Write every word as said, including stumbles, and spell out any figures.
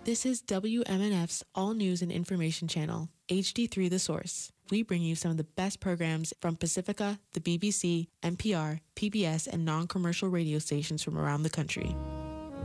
This is W M N F's All News and Information Channel, H D three The Source. We bring you some of the best programs from Pacifica, the B B C, N P R, P B S, and non-commercial radio stations from around the country.